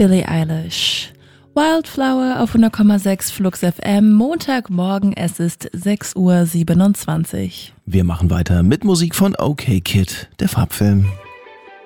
Billie Eilish. Wildflower auf 100,6 Flux FM, Montagmorgen, es ist 6:27 Uhr. Wir machen weiter mit Musik von OK Kid, der Farbfilm.